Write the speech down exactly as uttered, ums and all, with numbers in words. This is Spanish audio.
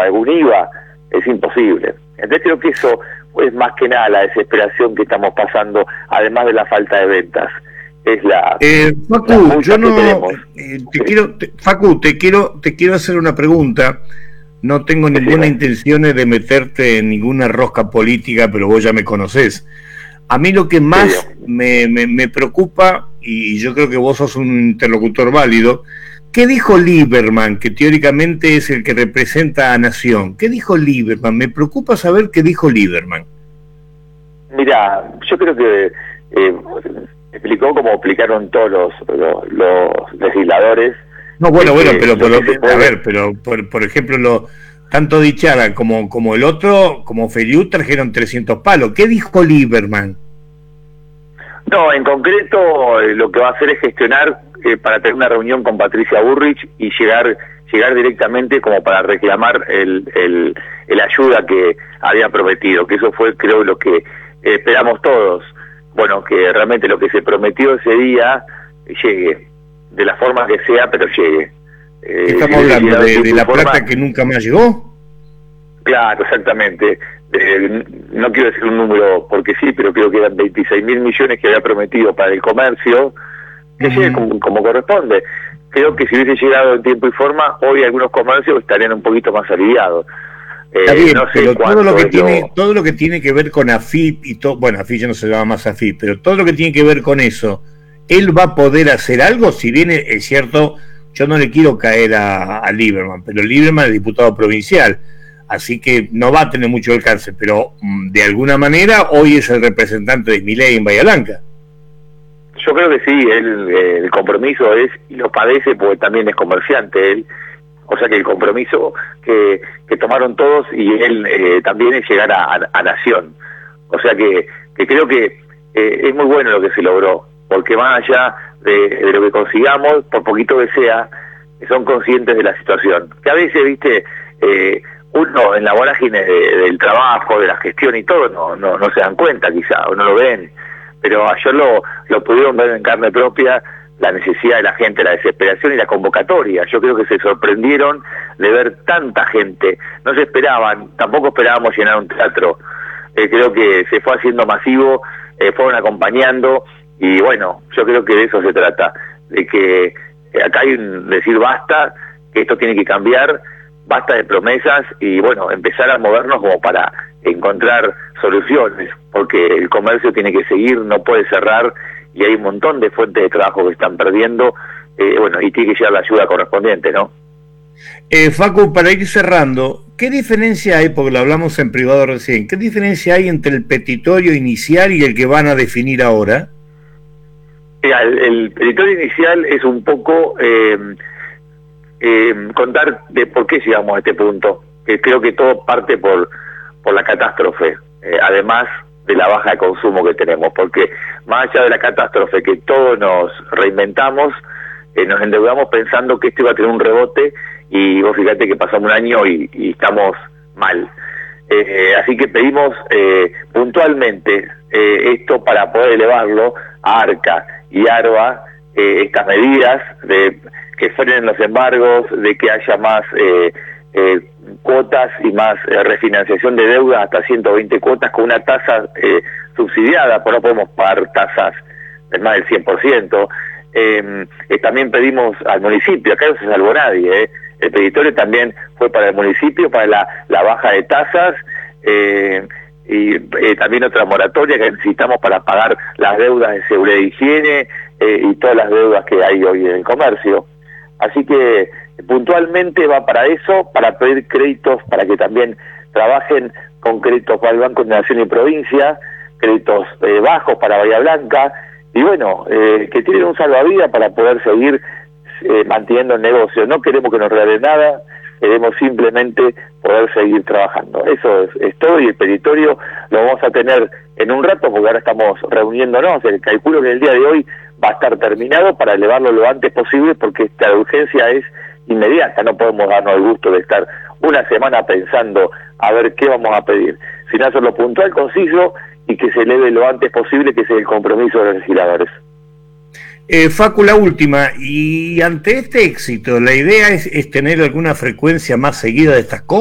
algún I V A, es imposible. Entonces creo que eso es más que nada la desesperación que estamos pasando, además de la falta de ventas. Es la, eh, Facu, la yo no eh, te sí. quiero te, Facu, te quiero te quiero hacer una pregunta. No tengo ninguna sí, intención de meterte en ninguna rosca política, pero vos ya me conocés. A mí lo que más sí, me, me, me preocupa, y yo creo que vos sos un interlocutor válido, ¿qué dijo Lieberman, que teóricamente es el que representa a Nación? ¿Qué dijo Lieberman? Me preocupa saber qué dijo Lieberman. Mira, yo creo que eh, explicó como explicaron todos los, los, los legisladores. No, bueno, bueno, pero por lo, a ver, pero por, por ejemplo, lo, tanto Dichara como, como el otro, como Feliu, trajeron trescientos palos. ¿Qué dijo Lieberman? No, en concreto eh, lo que va a hacer es gestionar eh, para tener una reunión con Patricia Bullrich y llegar llegar directamente como para reclamar el, el, el ayuda que había prometido, que eso fue, creo, lo que eh, esperamos todos. Bueno, que realmente lo que se prometió ese día llegue, de la forma que sea, pero llegue. Eh, ¿Estamos si hablando de, de la forma... plata que nunca más llegó? Claro, exactamente. Eh, no quiero decir un número porque sí, pero creo que eran veintiséis mil millones que había prometido para el comercio, que uh-huh. llegue como, como corresponde. Creo que si hubiese llegado en tiempo y forma, hoy algunos comercios estarían un poquito más aliviados. Eh, Está bien, no sé pero todo lo que tiene lo... todo lo que tiene que ver con A F I P y todo, bueno, A F I P ya no se llama más A F I P, pero todo lo que tiene que ver con eso, él va a poder hacer algo. Si bien es cierto, yo no le quiero caer a, a Lieberman, pero Lieberman es diputado provincial, así que no va a tener mucho alcance, pero de alguna manera hoy es el representante de Milei en Bahía Blanca. Yo creo que sí, él, el compromiso es, y lo padece porque también es comerciante él, o sea que el compromiso que, que tomaron todos y él eh, también es llegar a, a, a Nación. O sea que, que creo que eh, es muy bueno lo que se logró, porque más allá de, de lo que consigamos, por poquito que sea, son conscientes de la situación. Que a veces, viste, eh, uno en la vorágine de, del trabajo, de la gestión y todo, no, no, no se dan cuenta quizá, o no lo ven. Pero ayer lo, lo pudieron ver en carne propia, la necesidad de la gente, la desesperación y la convocatoria. Yo creo que se sorprendieron de ver tanta gente. No se esperaban, tampoco esperábamos llenar un teatro. Eh, creo que se fue haciendo masivo, eh, fueron acompañando, y bueno, yo creo que de eso se trata, de que eh, acá hay un decir basta, que esto tiene que cambiar, basta de promesas, y bueno, empezar a movernos como para encontrar soluciones, porque el comercio tiene que seguir, no puede cerrar, y hay un montón de fuentes de trabajo que están perdiendo, eh, bueno, y tiene que llegar la ayuda correspondiente, ¿no? Eh, Facu, para ir cerrando, ¿qué diferencia hay, porque lo hablamos en privado recién, qué diferencia hay entre el petitorio inicial y el que van a definir ahora? Mira, el, el petitorio inicial es un poco eh, eh, contar de por qué llegamos a este punto, que creo que todo parte por por la catástrofe, eh, además de la baja de consumo que tenemos, porque más allá de la catástrofe que todos nos reinventamos, eh, nos endeudamos pensando que esto iba a tener un rebote, y vos fíjate que pasamos un año y, y estamos mal. Eh, así que pedimos eh, puntualmente eh, esto para poder elevarlo a ARCA y ARBA, eh, estas medidas de que frenen los embargos, de que haya más eh, eh, cuotas y más eh, refinanciación de deuda, hasta ciento veinte cuotas con una tasa eh, subsidiada, pero no podemos pagar tasas del más del cien por ciento. Eh, eh, también pedimos al municipio, acá no se salvó nadie, eh. El petitorio también fue para el municipio, para la, la baja de tasas, eh, y eh, también otra moratoria que necesitamos para pagar las deudas de seguridad e higiene eh, y todas las deudas que hay hoy en el comercio. Así que puntualmente va para eso, para pedir créditos, para que también trabajen con créditos para el Banco de Nación y Provincia, créditos eh, bajos para Bahía Blanca, y bueno, eh, que tienen un salvavidas para poder seguir eh, manteniendo el negocio. No queremos que nos regalen nada, queremos simplemente poder seguir trabajando. Eso es, es todo, y el petitorio lo vamos a tener en un rato, porque ahora estamos reuniéndonos. El calculo que el día de hoy va a estar terminado para elevarlo lo antes posible, porque esta urgencia es inmediata. No podemos darnos el gusto de estar una semana pensando a ver qué vamos a pedir, sino hacerlo puntual, conciso, y que se eleve lo antes posible, que ese es el compromiso de los legisladores. Eh, Facu, la última, y ante este éxito, ¿la idea es, es tener alguna frecuencia más seguida de estas cosas?